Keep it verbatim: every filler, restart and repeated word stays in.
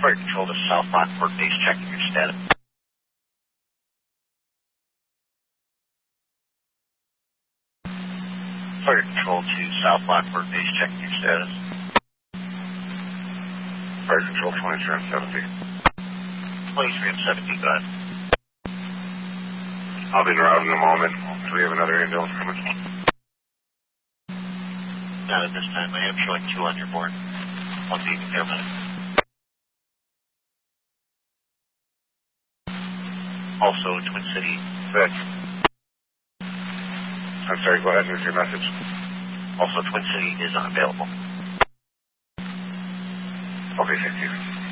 Fire Control to South Lockport Base, checking your status. Fire Control to South Lockport Base, checking your status. Fire Control twenty-three and seventy. twenty-three and seventy, go ahead. I'll be in route in a moment. Do we have another ambulance coming? Not at this time. I am showing two on your board. I'll be in a minute. Also, Twin City. Good. I'm sorry, go ahead with your message. Also, Twin City is unavailable. Okay, thank you.